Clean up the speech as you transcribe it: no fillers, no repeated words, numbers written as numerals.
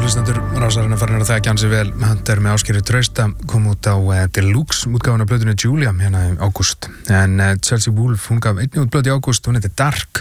hlustendur Rásarinn farin að þekja hann sig vel. Hunter með Ásgeiri Trausta kom út á Deluxe útgáfuna af plötunni Julia hérna í ágúst. En Chelsea Wolfe, hún gaf einnig út plötu í ágúst, hún heitir Dark.